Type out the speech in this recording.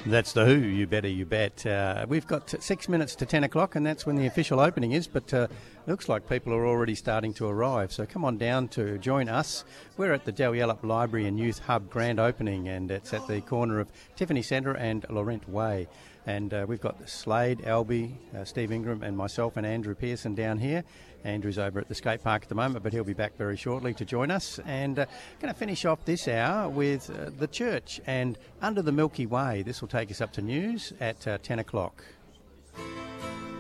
That's the Who, you better, you bet. We've got 6 minutes to 10 o'clock, and that's when the official opening is, but looks like people are already starting to arrive. So come on down to join us. We're at the Dalyellup Library and Youth Hub grand opening, and it's at the corner of Tiffany Centre and Laurent Way. And we've got Slade, Albie, Steve Ingram and myself and Andrew Pearson down here. Andrew's over at the skate park at the moment, but he'll be back very shortly to join us. And going to finish off this hour with the church and Under the Milky Way. This will take us up to news at 10 o'clock.